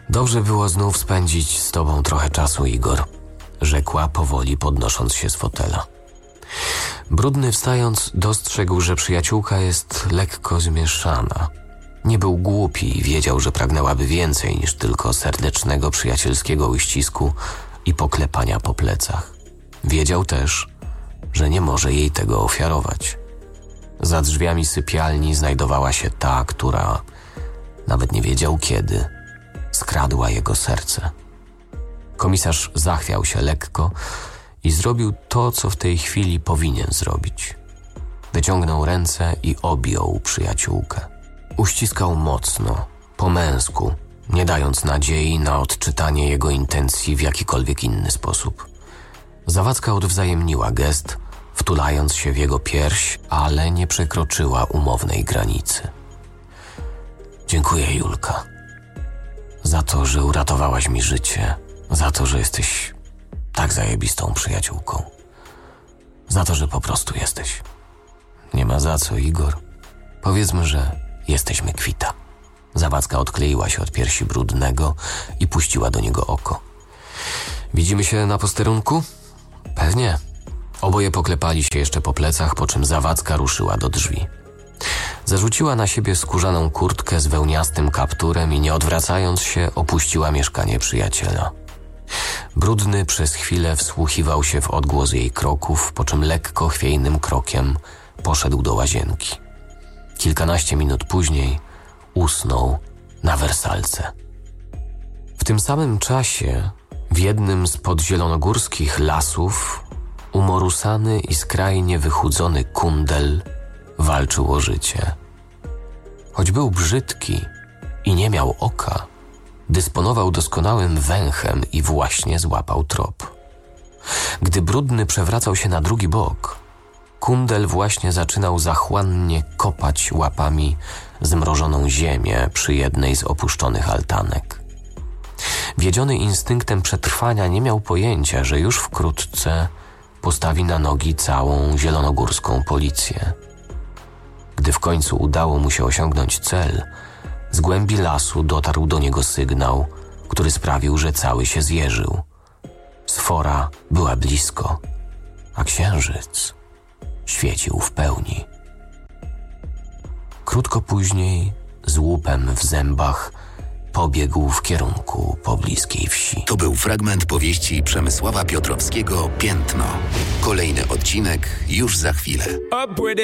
Dobrze było znów spędzić z tobą trochę czasu, Igor, rzekła powoli, podnosząc się z fotela. Brudny, wstając, dostrzegł, że przyjaciółka jest lekko zmieszana. Nie był głupi i wiedział, że pragnęłaby więcej niż tylko serdecznego, przyjacielskiego uścisku i poklepania po plecach. Wiedział też, że nie może jej tego ofiarować. Za drzwiami sypialni znajdowała się ta, która, nawet nie wiedział kiedy, skradła jego serce. Komisarz zachwiał się lekko i zrobił to, co w tej chwili powinien zrobić. Wyciągnął ręce i objął przyjaciółkę. Uściskał mocno, po męsku, nie dając nadziei na odczytanie jego intencji w jakikolwiek inny sposób. Zawadzka odwzajemniła gest, wtulając się w jego pierś, ale nie przekroczyła umownej granicy. Dziękuję, Julka, za to, że uratowałaś mi życie, za to, że jesteś tak zajebistą przyjaciółką, za to, że po prostu jesteś. Nie ma za co, Igor. Powiedzmy, że jesteśmy kwita. Zawadzka odkleiła się od piersi Brudnego i puściła do niego oko. Widzimy się na posterunku? Pewnie. Oboje poklepali się jeszcze po plecach, po czym Zawadzka ruszyła do drzwi. Zarzuciła na siebie skórzaną kurtkę z wełniastym kapturem i nie odwracając się opuściła mieszkanie przyjaciela. Brudny przez chwilę wsłuchiwał się w odgłos jej kroków, po czym lekko chwiejnym krokiem poszedł do łazienki. Kilkanaście minut później usnął na wersalce. W tym samym czasie w jednym z podzielonogórskich lasów umorusany i skrajnie wychudzony kundel walczył o życie. Choć był brzydki i nie miał oka, dysponował doskonałym węchem i właśnie złapał trop. Gdy Brudny przewracał się na drugi bok, kundel właśnie zaczynał zachłannie kopać łapami zmrożoną ziemię przy jednej z opuszczonych altanek. Wiedziony instynktem przetrwania nie miał pojęcia, że już wkrótce postawi na nogi całą zielonogórską policję. Gdy w końcu udało mu się osiągnąć cel, z głębi lasu dotarł do niego sygnał, który sprawił, że cały się zjeżył. Sfora była blisko, a księżyc świecił w pełni. Krótko później, z łupem w zębach, pobiegł w kierunku pobliskiej wsi. To był fragment powieści Przemysława Piotrowskiego „Piętno”. Kolejny odcinek już za chwilę.